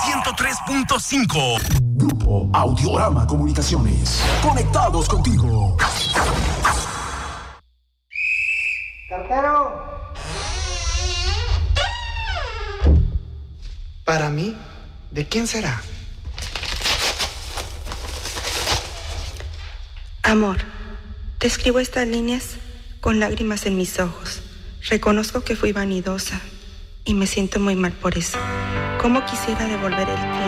103.5. Grupo Audiorama Comunicaciones. Conectados contigo. ¡Cartero! Para mí, ¿de quién será? Amor, te escribo estas líneas con lágrimas en mis ojos. Reconozco que fui vanidosa y me siento muy mal por eso. ¿Cómo quisiera devolver el tiempo